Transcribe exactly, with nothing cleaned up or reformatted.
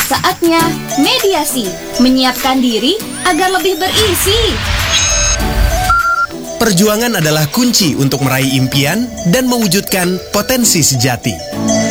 Saatnya mediasi, menyiapkan diri agar lebih berisi. Perjuangan adalah kunci untuk meraih impian dan mewujudkan potensi sejati.